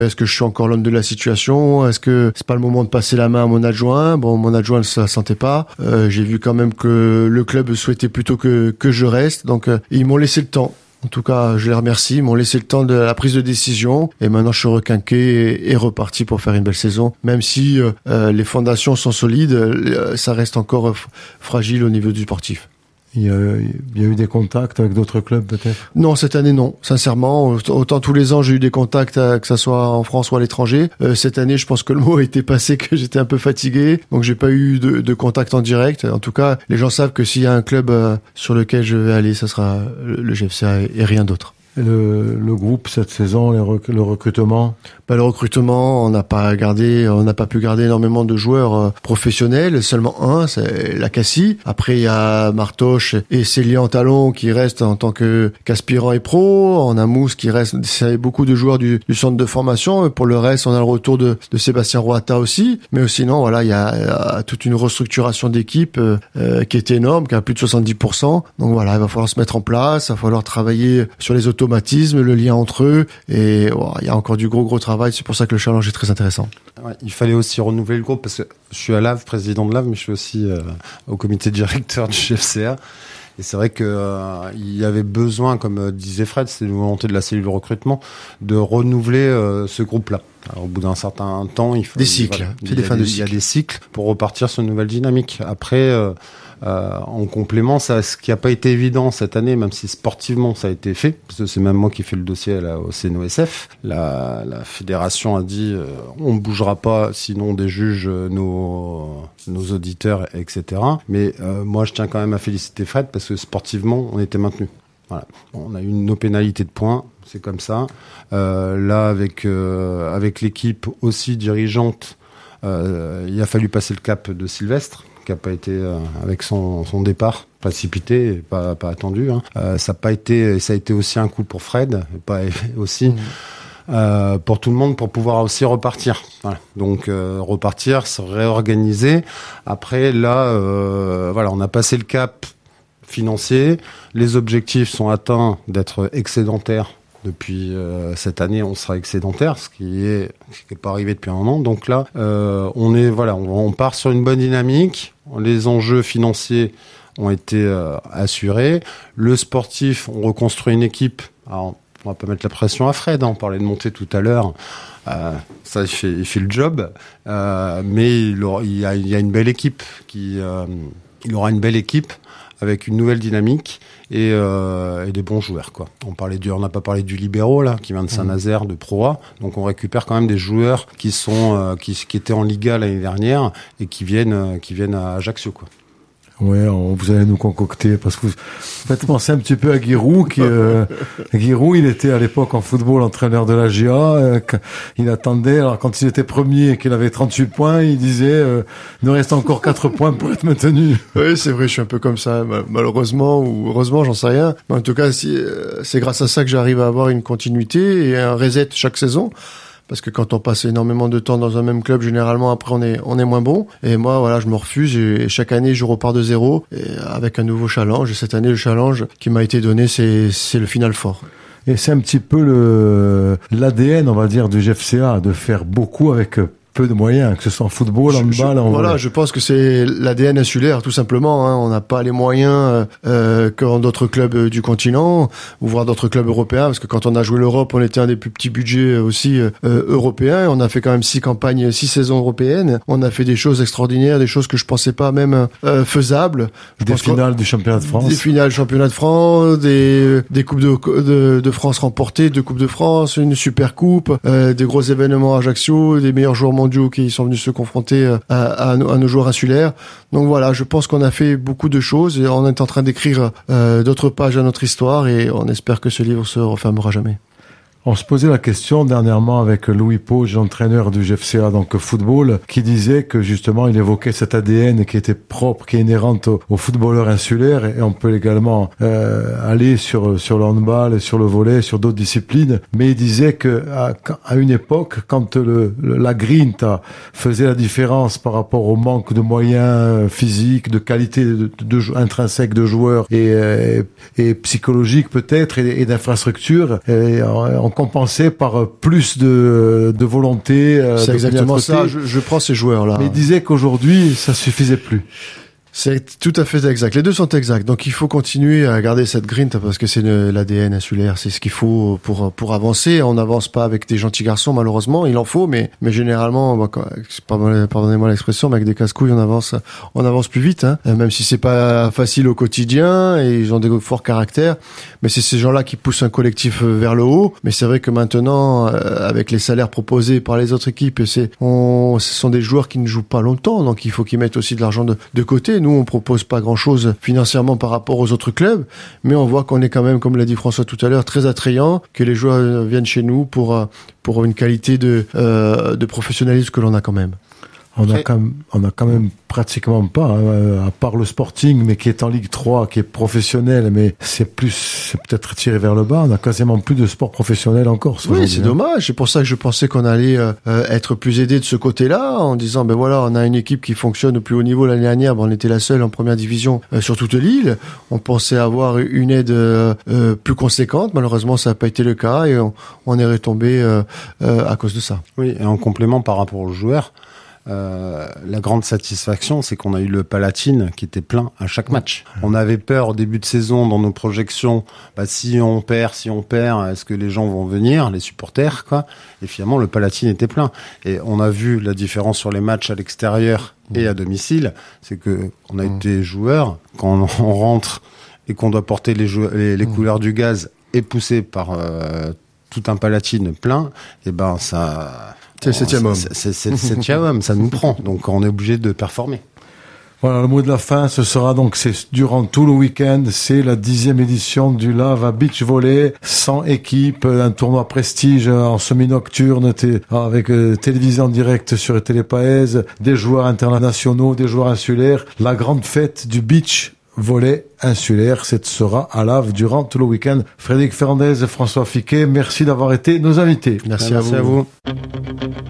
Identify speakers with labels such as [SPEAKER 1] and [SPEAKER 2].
[SPEAKER 1] Est-ce que je suis encore l'homme de la situation? Est-ce que c'est pas le moment de passer la main à mon adjoint? Bon, mon adjoint ne se sentait pas. J'ai vu quand même que le club souhaitait plutôt que je reste. Donc, ils m'ont laissé le temps. En tout cas, je les remercie. Ils m'ont laissé le temps de la prise de décision. Et maintenant, je suis requinqué et reparti pour faire une belle saison. Même si les fondations sont solides, ça reste encore fragile au niveau du sportif.
[SPEAKER 2] Il y a eu des contacts avec d'autres clubs peut-être?
[SPEAKER 1] Non, cette année non. Sincèrement, autant tous les ans j'ai eu des contacts, que ça soit en France ou à l'étranger. Cette année, je pense que le mot a été passé, que j'étais un peu fatigué, donc j'ai pas eu de contact en direct. En tout cas, les gens savent que s'il y a un club sur lequel je vais aller, ça sera le GFCA et rien d'autre.
[SPEAKER 2] Et le groupe cette saison, le recrutement?
[SPEAKER 1] Le recrutement, on n'a pas pu garder énormément de joueurs professionnels, seulement un, c'est Lacassie. Après, il y a Martoche et Célia en talon qui restent en tant qu'aspirants et pro. On a Mousse qui reste, c'est beaucoup de joueurs du centre de formation. Pour le reste, on a le retour de Sébastien Roata aussi. Mais sinon, voilà, il y a toute une restructuration d'équipe qui est énorme, qui a plus de 70%. Donc voilà, il va falloir se mettre en place, il va falloir travailler sur les automatismes, le lien entre eux. Et il y a encore du gros travail. C'est pour ça que le challenge est très intéressant.
[SPEAKER 3] Ouais, il fallait aussi renouveler le groupe parce que je suis à Lave, président de Lave, mais je suis aussi au comité directeur du GFCA. Et c'est vrai que il y avait besoin, comme disait Fred, c'est une volonté de la cellule de recrutement, de renouveler ce groupe-là. Alors, au bout d'un certain temps, il faut
[SPEAKER 1] des cycles.
[SPEAKER 3] Voilà,
[SPEAKER 1] c'est des fins de cycle.
[SPEAKER 3] Il y a des cycles pour repartir sur une nouvelle dynamique. Après, en complément, ça, ce qui n'a pas été évident cette année, même si sportivement ça a été fait, parce que c'est même moi qui fais le dossier au CNOSF. La fédération a dit on ne bougera pas, sinon on déjuge nos auditeurs, etc. Mais moi, je tiens quand même à féliciter Fred parce que sportivement, on était maintenu. Voilà. On a eu nos pénalités de points, c'est comme ça. Là, avec l'équipe aussi dirigeante, il a fallu passer le cap de Sylvestre, qui n'a pas été avec son départ précipité et pas attendu. Ça a été aussi un coup pour Fred, pas aussi. Pour tout le monde, pour pouvoir aussi repartir. Voilà. Donc repartir, se réorganiser. Après là, voilà, on a passé le cap financier. Les objectifs sont atteints d'être excédentaires. Depuis cette année, on sera excédentaire, ce qui est pas arrivé depuis un moment. Donc là, on part sur une bonne dynamique. Les enjeux financiers ont été assurés. Le sportif, on reconstruit une équipe. Alors, on va pas mettre la pression à Fred. On parlait de monter tout à l'heure. Ça, il fait le job. Mais il y a une belle équipe il aura une belle équipe avec une nouvelle dynamique et des bons joueurs, quoi. On n'a pas parlé du libéraux, là, qui vient de Saint-Nazaire, de Pro A. Donc, on récupère quand même des joueurs qui étaient en Liga l'année dernière et qui viennent à Ajaccio, quoi.
[SPEAKER 2] Ouais, vous allez nous concocter, parce que vous faites penser un petit peu à Giroud, Giroud, il était à l'époque en football entraîneur de la GA, il attendait, alors quand il était premier et qu'il avait 38 points, il disait, il nous reste encore 4 points pour être maintenu.
[SPEAKER 1] Oui, c'est vrai, je suis un peu comme ça, malheureusement, ou heureusement, j'en sais rien. Mais en tout cas, c'est grâce à ça que j'arrive à avoir une continuité et un reset chaque saison. Parce que quand on passe énormément de temps dans un même club, généralement après on est moins bon. Et moi, voilà, je me refuse et chaque année je repars de zéro et avec un nouveau challenge. Et cette année, le challenge qui m'a été donné, c'est le Final Four.
[SPEAKER 2] Et c'est un petit peu l'ADN, on va dire, du GFCA, de faire beaucoup avec peu de moyens, que ce soit en football, en handball, en volley.
[SPEAKER 1] Voilà, je pense que c'est l'ADN insulaire, tout simplement. On n'a pas les moyens que dans d'autres clubs du continent, ou voire d'autres clubs européens, parce que quand on a joué l'Europe, on était un des plus petits budgets aussi européens. On a fait quand même 6 saisons européennes. On a fait des choses extraordinaires, des choses que je pensais pas même faisables.
[SPEAKER 2] Des finales du championnat de France.
[SPEAKER 1] Des finales du championnat de France, des coupes de France remportées, 2 coupes de France, une super coupe, des gros événements à Ajaccio, des meilleurs joueurs mondiaux qui sont venus se confronter à nos joueurs insulaires. Donc voilà, je pense qu'on a fait beaucoup de choses et on est en train d'écrire d'autres pages à notre histoire et on espère que ce livre se refermera jamais.
[SPEAKER 2] On se posait la question dernièrement avec Louis Pauge, entraîneur du GFCA, donc football, qui disait que justement il évoquait cet ADN qui était propre, qui est inhérente aux footballeurs insulaires, et on peut également aller sur le handball, sur le volley, sur d'autres disciplines. Mais il disait que à une époque, quand la grinta faisait la différence par rapport au manque de moyens physiques, de qualité intrinsèque de joueurs et psychologique peut-être et d'infrastructures, on compensés par plus de volonté.
[SPEAKER 1] C'est exactement ça. Je prends ces joueurs-là.
[SPEAKER 2] Mais il disait qu'aujourd'hui, ça suffisait plus.
[SPEAKER 1] C'est tout à fait exact. Les deux sont exacts. Donc il faut continuer à garder cette grinta parce que c'est l'ADN insulaire. C'est ce qu'il faut pour avancer. On n'avance pas avec des gentils garçons, malheureusement. Il en faut, mais généralement, pardonnez-moi l'expression, mais avec des casse-couilles, on avance plus vite, hein. Même si c'est pas facile au quotidien et ils ont des forts caractères. Mais c'est ces gens-là qui poussent un collectif vers le haut. Mais c'est vrai que maintenant, avec les salaires proposés par les autres équipes, ce sont des joueurs qui ne jouent pas longtemps. Donc il faut qu'ils mettent aussi de l'argent de côté. Nous, on propose pas grand-chose financièrement par rapport aux autres clubs, mais on voit qu'on est quand même, comme l'a dit François tout à l'heure, très attrayant, que les joueurs viennent chez nous pour une qualité de professionnalisme que l'on a quand même.
[SPEAKER 2] On a quand même pratiquement pas, à part le Sporting, mais qui est en Ligue 3, qui est professionnel, mais c'est peut-être tiré vers le bas. On a quasiment plus de sport professionnel en Corse.
[SPEAKER 1] Oui, c'est dommage. C'est pour ça que je pensais qu'on allait être plus aidé de ce côté-là, en disant, ben voilà, on a une équipe qui fonctionne au plus haut niveau l'année dernière. On était la seule en première division sur toute l'île. On pensait avoir une aide plus conséquente. Malheureusement, ça n'a pas été le cas et on est retombé à cause de ça.
[SPEAKER 3] Oui, et en complément par rapport aux joueurs, la grande satisfaction, c'est qu'on a eu le Palatine qui était plein à chaque match. On avait peur au début de saison dans nos projections, si on perd, est-ce que les gens vont venir, les supporters, quoi. Et finalement, le Palatine était plein. Et on a vu la différence sur les matchs à l'extérieur et à domicile, c'est que on a été joueurs, quand on rentre et qu'on doit porter les couleurs du gaz et pousser par tout un Palatine plein, et ben ça.
[SPEAKER 1] C'est le 7e homme.
[SPEAKER 3] C'est le 7e homme, ça nous prend. Donc on est obligé de performer.
[SPEAKER 2] Voilà, le mot de la fin, ce sera donc, c'est durant tout le week-end, c'est la 10e édition du Lava Beach Volley, 100 équipes, un tournoi prestige en semi-nocturne, avec télévision en direct sur Télépaèse, des joueurs internationaux, des joueurs insulaires, la grande fête du beach volley insulaire, cette sera à Lave durant tout le week-end. Frédéric Fernandez, François Fiquet, merci d'avoir été nos invités.
[SPEAKER 1] Merci à vous.